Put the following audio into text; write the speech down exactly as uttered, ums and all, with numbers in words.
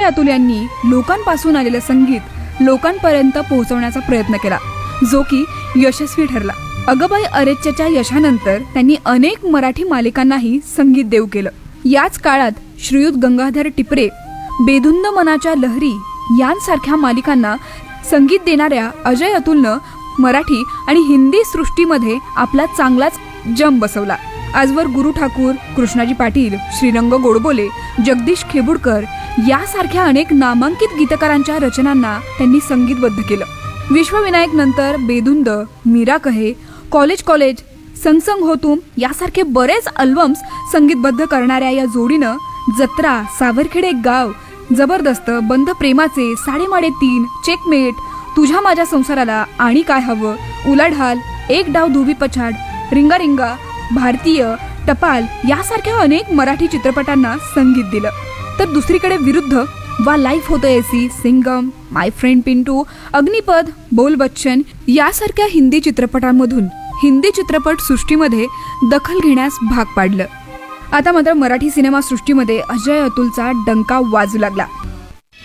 अतुल यांनी लोकांपासून आलेलं संगीत लोकांपर्यंत पोहोचवण्याचा प्रयत्न केला, जो की यशस्वी ठरला. अगबाई अरेच्चाच्या यशानंतर त्यांनी अनेक मराठी मालिकांनाही संगीत देऊ केलं. याच काळात श्रीयुत गंगाधर टिपरे, बेधुंद मनाच्या लहरी यांसारख्या मालिकांना संगीत देणाऱ्या अजय अतुलनं मराठी आणि हिंदी सृष्टीमध्ये आपला चांगलाच जम बसवला. आजवर गुरु ठाकूर, कृष्णाजी पाटील, श्रीरंग गोडबोले, जगदीश खेबुडकर यासारख्या अनेक नामांकित गीतकारांच्या रचनांना त्यांनी संगीतबद्ध केलं. विश्वविनायक नंतर बेधुंद, मीरा कहे, कॉलेज कॉलेज, संग संग हो तुम यासारखे बरेच अल्बम्स संगीतबद्ध करणाऱ्या या जोडीनं जत्रा, सावरखेडे गाव, जबरदस्त, बंध प्रेमाचे, साडेमाडे तीन, चेकमेट, तुझ्या माझ्या संसाराला, आणि काय हवं, उलाढाल, एक डाव धोबी पछाड, रिंगा रिंगा, भारतीय, टपाल यासारख्या अनेक मराठी चित्रपटांना संगीत दिलं. तर दुसरीकडे विरुद्ध वा लाईफ होतं एसी, सिंगम, माय फ्रेंड पिंटू, अग्निपद, बोल बच्चन यासारख्या हिंदी चित्रपटांमधून हिंदी चित्रपट सृष्टीमध्ये दखल घेण्यास भाग पाडलं. आता मात्र मराठी सिनेमा सृष्टीमध्ये अजय अतुलचा डंका वाजू लागला.